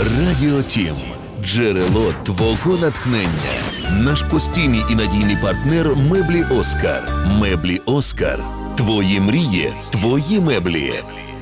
Радіо Тім. Джерело твого натхнення. Наш постійний і надійний партнер меблі Оскар. Меблі Оскар. Твої мрії, твої меблі.